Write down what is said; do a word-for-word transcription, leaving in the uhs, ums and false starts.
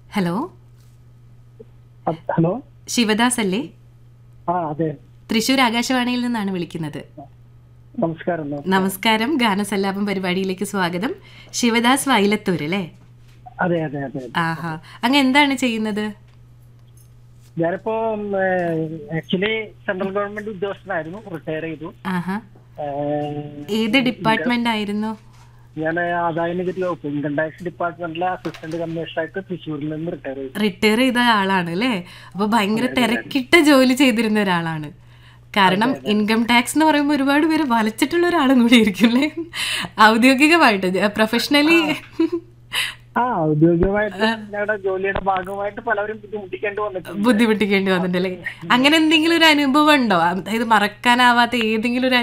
Hello, hello. Sivadas അല്ലേ? ആ അതെ, തൃശ്ശൂർ ആകാശവാണിയിൽ നിന്നാണ് വിളിക്കുന്നത്. നമസ്കാരം. നമസ്കാരം. ഗാനസല്ലാപം പരിപാടിയിലേക്ക് സ്വാഗതം. ശിവദാസ് വൈലത്തൂർ അല്ലേ? അതെ അതെ അതെ. ആഹാ, അങ്ങ് എന്താണ് ചെയ്യുന്നത്? ഞാനിപ്പോ ആക്ച്വലി സെൻട്രൽ ഗവൺമെന്റ് ഉദ്യോഗസ്ഥനായിരുന്നു, റിട്ടയർ ചെയ്തു. ആഹാ, ഏഹ്, ഏത് ഡിപ്പാർട്ട്മെന്റ് ആയിരുന്നു? ഞാൻ ആദായ നികുതി വകുപ്പ് ഇൻകം ടാക്സ് ഡിപ്പാർട്ട്മെന്റിലെ അസിസ്റ്റന്റ് കമ്മീഷണറായിട്ട് തൃശ്ശൂരിൽ നിന്ന് റിട്ടയർ ചെയ്തു. റിട്ടയർ ചെയ്ത ആളാണ് അല്ലേ? അപ്പൊ ഭയങ്കര തിരക്കിട്ട ജോലി ചെയ്തിരുന്ന ഒരാളാണ്. കാരണം ഇൻകം ടാക്സ് എന്ന് പറയുമ്പോൾ ഒരുപാട് പേര് വലച്ചിട്ടുള്ള ഒരാളും കൂടി ആയിരിക്കും അല്ലേ? ഔദ്യോഗികമായിട്ട്, പ്രൊഫഷണലി. ആ ഔദ്യോഗികമായിട്ട് ഞങ്ങളുടെ ജോലിയുടെ ഭാഗമായിട്ട് പലവരും ബുദ്ധിമുട്ടിക്കേണ്ടി വന്നിട്ടുണ്ട്. ബുദ്ധിമുട്ടിക്കേണ്ടി വന്നിട്ടല്ലേ? അങ്ങനെ എന്തെങ്കിലും ഒരു അനുഭവം ഉണ്ടോ? അതായത് മറക്കാനാവാത്ത ഏതെങ്കിലും ഒരു